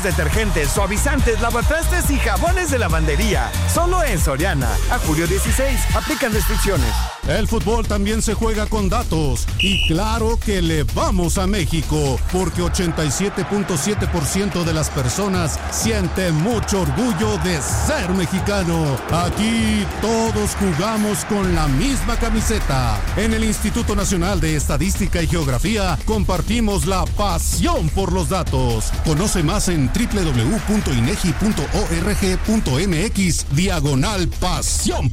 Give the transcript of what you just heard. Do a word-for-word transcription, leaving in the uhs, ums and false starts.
detergentes, suavizantes, lavatrastes y jabones de lavandería. Solo en Soriana. A julio dieciséis. Aplican restricciones. El fútbol también se juega con datos. Y claro que le vamos a México, porque ochenta y siete punto siete por ciento de las personas sienten mucho orgullo de ser mexicano. Aquí todos jugamos con la misma camiseta. En el Instituto Nacional de Estadística y Geografía compartimos la pasión por los datos. Conoce más en doble u doble u doble u punto inegi punto org punto mx diagonal pasión